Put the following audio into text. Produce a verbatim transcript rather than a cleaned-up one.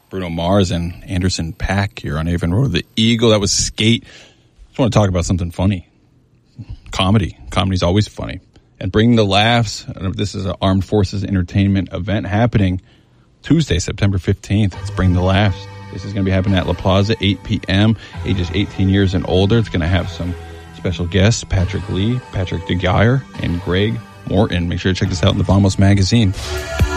Bruno Mars and Anderson .Paak here on Avon Road. The Eagle, that was Skate. Just want to talk about something funny. Comedy. Comedy's always funny. And Bring the Laughs. This is an Armed Forces Entertainment event happening Tuesday, September fifteenth. It's Bring the Laughs. This is going to be happening at La Plaza, eight p.m., ages eighteen years and older. It's going to have some special guests, Patrick Lee, Patrick DeGuire, and Greg Morton. Make sure to check this out in the Vamos magazine.